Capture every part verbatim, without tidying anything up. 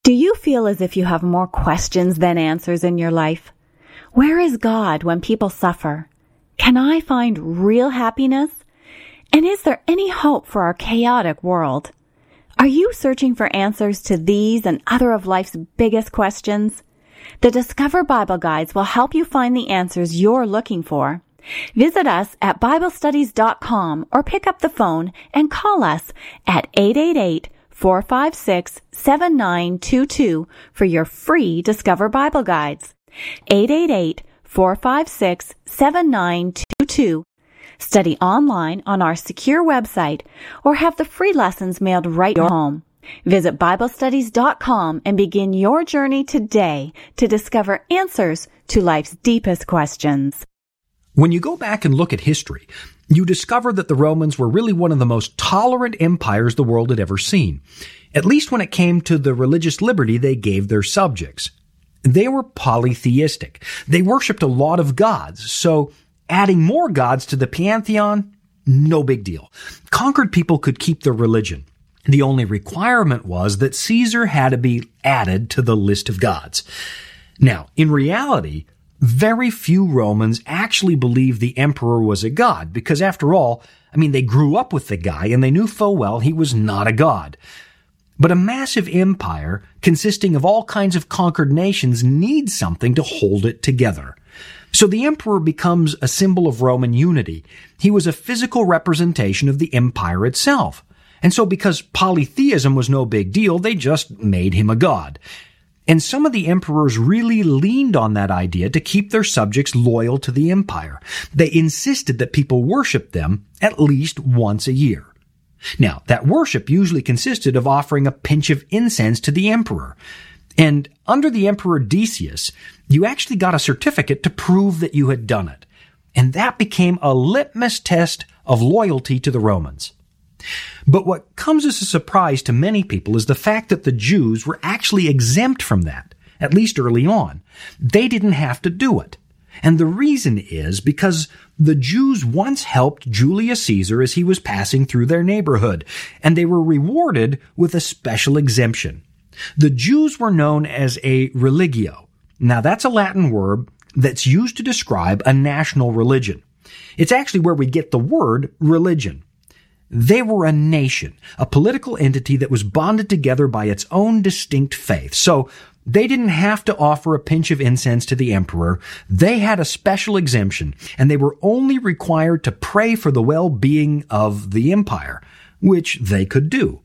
Do you feel as if you have more questions than answers in your life? Where is God when people suffer? Can I find real happiness? And is there any hope for our chaotic world? Are you searching for answers to these and other of life's biggest questions? The Discover Bible Guides will help you find the answers you're looking for. Visit us at Bible Studies dot com or pick up the phone and call us at eight eight eight, four five six, seven nine two two for your free Discover Bible Guides. eight eight eight, four five six, seven nine two two. Study online on our secure website or have the free lessons mailed right to your home. Visit Bible Studies dot com and begin your journey today to discover answers to life's deepest questions. When you go back and look at history, you discover that the Romans were really one of the most tolerant empires the world had ever seen, at least when it came to the religious liberty they gave their subjects. They were polytheistic. They worshipped a lot of gods, so adding more gods to the pantheon, no big deal. Conquered people could keep their religion. The only requirement was that Caesar had to be added to the list of gods. Now, in reality, very few Romans actually believed the emperor was a god, because after all, I mean, they grew up with the guy and they knew full well he was not a god. But a massive empire consisting of all kinds of conquered nations needs something to hold it together. So the emperor becomes a symbol of Roman unity. He was a physical representation of the empire itself. And so because polytheism was no big deal, they just made him a god. And some of the emperors really leaned on that idea to keep their subjects loyal to the empire. They insisted that people worship them at least once a year. Now, that worship usually consisted of offering a pinch of incense to the emperor. And under the Emperor Decius, you actually got a certificate to prove that you had done it. And that became a litmus test of loyalty to the Romans. But what comes as a surprise to many people is the fact that the Jews were actually exempt from that, at least early on. They didn't have to do it. And the reason is because the Jews once helped Julius Caesar as he was passing through their neighborhood, and they were rewarded with a special exemption. The Jews were known as a religio. Now that's a Latin word that's used to describe a national religion. It's actually where we get the word religion. They were a nation, a political entity that was bonded together by its own distinct faith. So they didn't have to offer a pinch of incense to the emperor. They had a special exemption, and they were only required to pray for the well-being of the empire, which they could do.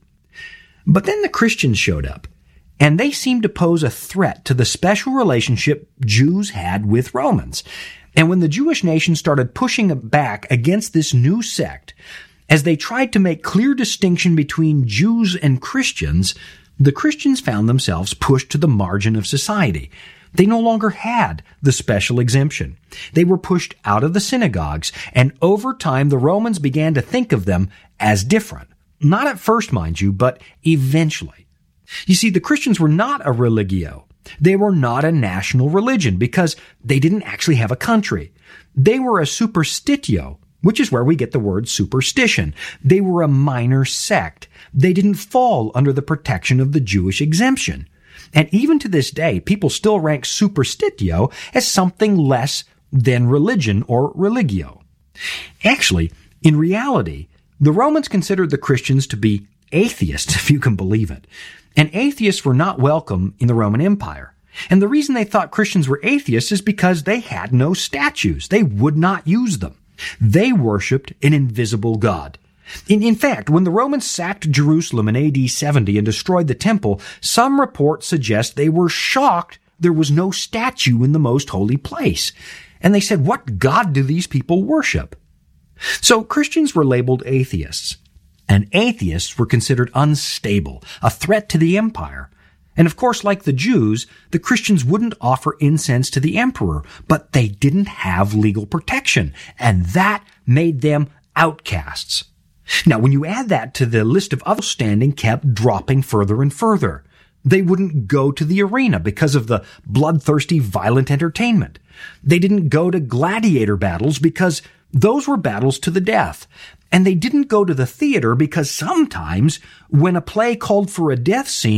But then the Christians showed up, and they seemed to pose a threat to the special relationship Jews had with Romans. And when the Jewish nation started pushing back against this new sect, as they tried to make clear distinction between Jews and Christians, the Christians found themselves pushed to the margin of society. They no longer had the special exemption. They were pushed out of the synagogues, and over time the Romans began to think of them as different. Not at first, mind you, but eventually. You see, the Christians were not a religio. They were not a national religion because they didn't actually have a country. They were a superstitio, which is where we get the word superstition. They were a minor sect. They didn't fall under the protection of the Jewish exemption. And even to this day, people still rank superstitio as something less than religion or religio. Actually, in reality, the Romans considered the Christians to be atheists, if you can believe it. And atheists were not welcome in the Roman Empire. And the reason they thought Christians were atheists is because they had no statues. They would not use them. They worshipped an invisible God. In, in fact, when the Romans sacked Jerusalem in A D seventy and destroyed the temple, some reports suggest they were shocked there was no statue in the most holy place. And they said, what God do these people worship? So Christians were labeled atheists. And atheists were considered unstable, a threat to the empire. And of course, like the Jews, the Christians wouldn't offer incense to the emperor, but they didn't have legal protection, and that made them outcasts. Now, when you add that to the list of other standing kept dropping further and further, they wouldn't go to the arena because of the bloodthirsty, violent entertainment. They didn't go to gladiator battles because those were battles to the death. And they didn't go to the theater because sometimes when a play called for a death scene,